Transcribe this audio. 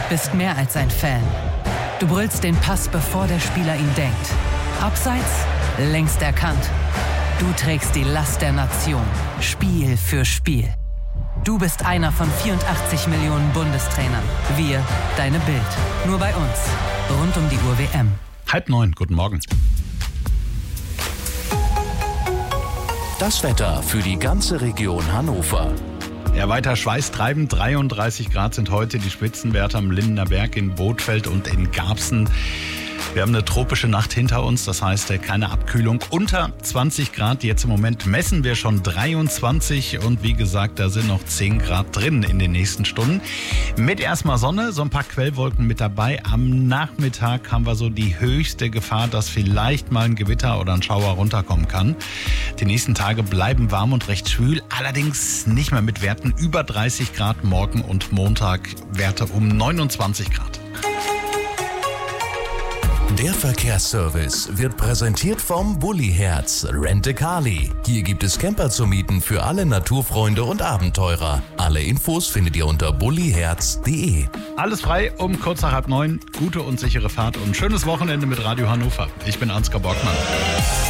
bist mehr als ein Fan. Du brüllst den Pass, bevor der Spieler ihn denkt. Abseits, längst erkannt. Du trägst die Last der Nation, Spiel für Spiel. Du bist einer von 84 Millionen Bundestrainern. Wir, deine Bild. Nur bei uns. Rund um die Uhr WM. 8:30, guten Morgen. Das Wetter für die ganze Region Hannover. Ja, weiter schweißtreibend. 33 Grad sind heute die Spitzenwerte am Lindener Berg, in Bothfeld und in Garbsen. Wir haben eine tropische Nacht hinter uns, das heißt keine Abkühlung. Unter 20 Grad, jetzt im Moment messen wir schon 23 und wie gesagt, da sind noch 10 Grad drin in den nächsten Stunden. Mit erstmal Sonne, so ein paar Quellwolken mit dabei. Am Nachmittag haben wir so die höchste Gefahr, dass vielleicht mal ein Gewitter oder ein Schauer runterkommen kann. Die nächsten Tage bleiben warm und recht schwül, allerdings nicht mehr mit Werten über 30 Grad. Morgen und Montag Werte um 29 Grad. Der Verkehrsservice wird präsentiert vom Bulli-Herz Rent-A-Car-Li. Hier gibt es Camper zu mieten für alle Naturfreunde und Abenteurer. Alle Infos findet ihr unter bulliherz.de. Alles frei um kurz nach 8:30. Gute und sichere Fahrt und schönes Wochenende mit Radio Hannover. Ich bin Ansgar Borgmann.